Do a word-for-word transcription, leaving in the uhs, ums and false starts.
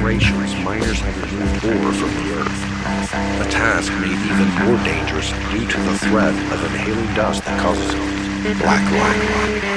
generations, miners have removed ore from the earth. A task made even more dangerous due to the threat of inhaling dust that causes black lung.